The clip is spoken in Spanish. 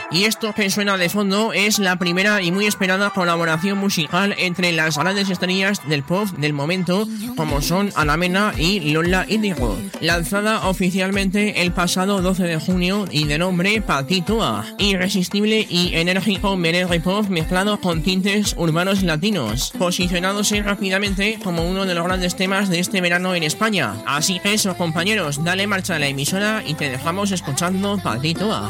Y esto que suena de fondo es la primera y muy esperada colaboración musical entre las grandes estrellas del pop del momento, como son Ana Mena y Lola Índigo, lanzada oficialmente el pasado 12 de junio y de nombre Patitoa, irresistible y enérgico merengue pop mezclado con tintes urbanos latinos, posicionándose rápidamente como uno de los grandes temas de este verano en España. Así que eso, compañeros, dale marcha a la emisora y te dejamos escuchando Patitoa.